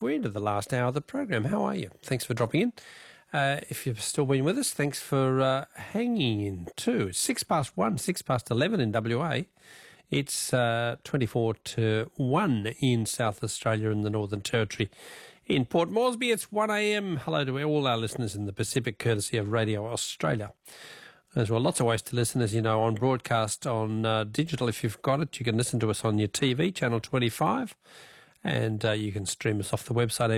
We're into the last hour of the program. How are you? Thanks for dropping in. If you've still been with us, thanks for hanging in too. It's 1:06, 11 in WA. It's 24 to 1 in South Australia and the Northern Territory. In Port Moresby, it's 1 a.m. Hello to all our listeners in the Pacific, courtesy of Radio Australia. There's lots of ways to listen, as you know, on broadcast, on digital. If you've got it, you can listen to us on your TV, Channel 25, and you can stream us off the website,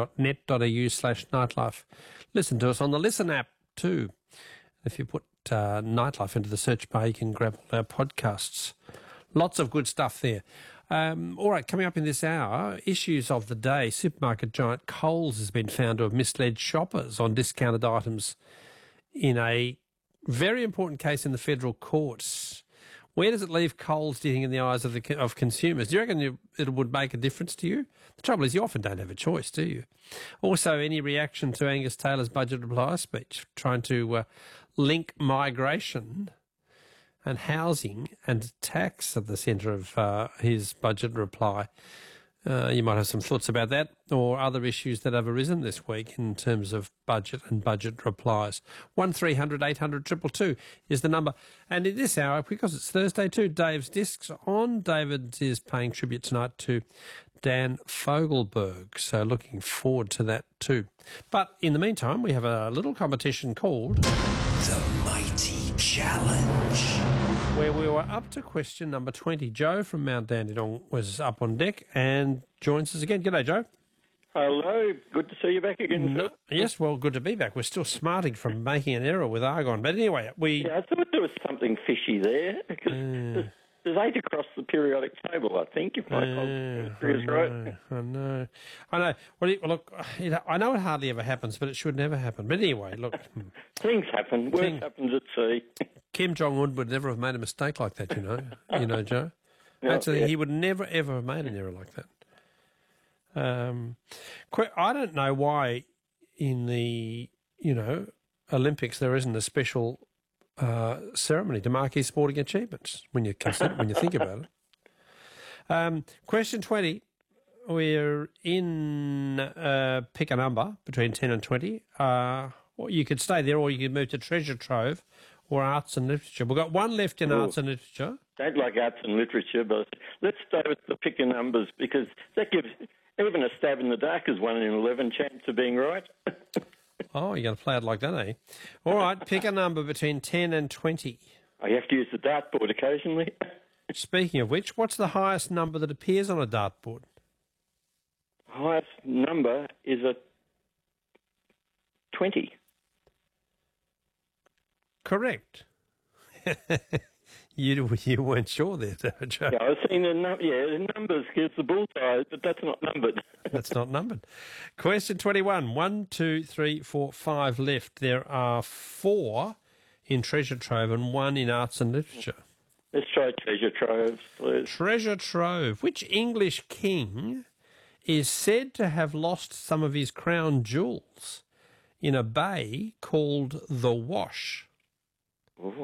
abc.net.au/nightlife. Listen to us on the Listen app too. If you put Nightlife into the search bar, you can grab all our podcasts. Lots of good stuff there. All right, coming up in this hour, issues of the day. Supermarket giant Coles has been found to have misled shoppers on discounted items in a very important case in the federal courts. Where does it leave Coles, do you think, in the eyes of consumers? Do you reckon it would make a difference to you? The trouble is you often don't have a choice, do you? Also, any reaction to Angus Taylor's budget reply speech, trying to link migration and housing and tax at the centre of his budget reply? You might have some thoughts about that or other issues that have arisen this week in terms of budget and budget replies. 1300 800 222 is the number. And in this hour, because it's Thursday too, Dave's Discs on. David is paying tribute tonight to Dan Fogelberg, so looking forward to that too. But in the meantime, we have a little competition called The Mighty Challenge, where we were up to question number 20. Joe from Mount Dandenong was up on deck and joins us again. G'day, Joe. Hello, good to see you back again, sir. Yes, well, good to be back. We're still smarting from making an error with Argon. But anyway, Yeah, I thought there was something fishy there, because there's 8 across the periodic table, I think, if my chemistry is right. I know. Well, look, I know it hardly ever happens, but it should never happen. But anyway, look. Things happen. Worse happens at sea. Kim Jong-un would never have made a mistake like that, you know. You know, Joe. No, That's the thing. He would never, ever have made an error like that. I don't know why in the, Olympics there isn't a special ceremony to mark his sporting achievements when you think about it. Question 20. We're in pick a number between 10 and 20. Or you could stay there, or you could move to Treasure Trove or Arts and Literature. We've got one left in Arts and Literature. Don't like arts and literature, but let's stay with the pick of numbers, because that gives even a stab in the dark is 1 in 11 chance of being right. Oh, you're going to play it like that, eh? All right, pick a number between 10 and 20. I have to use the dartboard occasionally. Speaking of which, what's the highest number that appears on a dartboard? Highest number is a 20. Correct. You weren't sure there, Joe. Yeah, I was seeing the numbers gives the bullseye, but that's not numbered. That's not numbered. Question 21. 1, 2, 3, 4, 5 left. There are 4 in Treasure Trove and 1 in Arts and Literature. Let's try Treasure Trove, please. Treasure Trove. Which English king is said to have lost some of his crown jewels in a bay called the Wash? Ooh.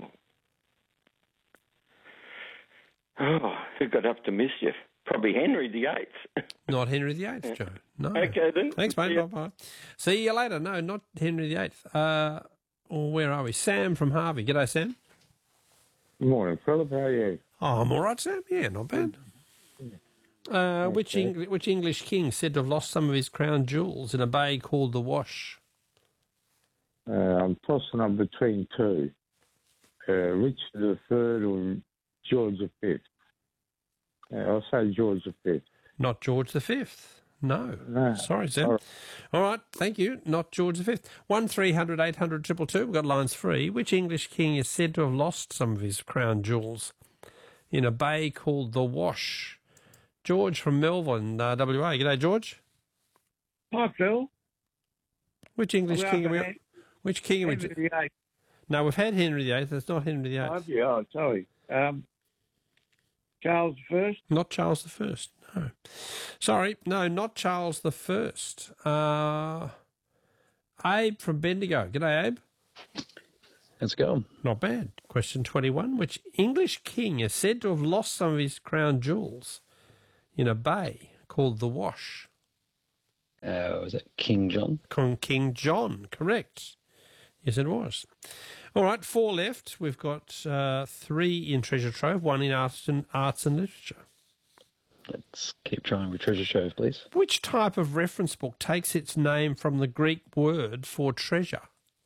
Oh, who got up to mischief? Probably Henry VIII. Not Henry VIII, Joe. No. Okay, then. Thanks, mate. Yeah. Bye-bye. See you later. No, not Henry VIII. Where are we? Sam from Harvey. G'day, Sam. Good morning, Philip. How are you? Oh, I'm all right, Sam. Yeah, not bad. Which English king said to have lost some of his crown jewels in a bay called the Wash? I'm tossing up between 2. Richard III or George V. I'll say George V. Not George V. No. Sorry, Sam. All right, thank you. Not George V. 1300 800 222. We've got lines free. Which English king is said to have lost some of his crown jewels in a bay called the Wash? George from Melbourne, WA. G'day, George. Hi, Phil. Which English king are we on? Which king are we? Henry VIII. No, we've had Henry VIII. That's not Henry VIII. Oh, yeah, oh, sorry. Charles I? Not Charles I. No. Sorry, no, not Charles I. Abe from Bendigo. G'day, Abe. Let's go. Not bad. Question 21. Which English king is said to have lost some of his crown jewels in a bay called the Wash? Was it King John? King John, correct. Yes, it was. All right, 4 left. We've got 3 in Treasure Trove, 1 in arts and literature. Let's keep trying with Treasure Trove, please. Which type of reference book takes its name from the Greek word for treasure?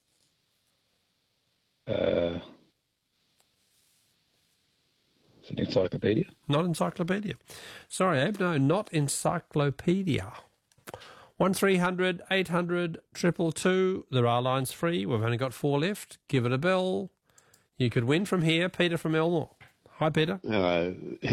It's an encyclopedia. Not encyclopedia. Sorry, Abe, no, not encyclopedia. 1300 800 222. There are lines free. We've only got 4 left. Give it a bell. You could win from here. Peter from Elmore. Hi, Peter.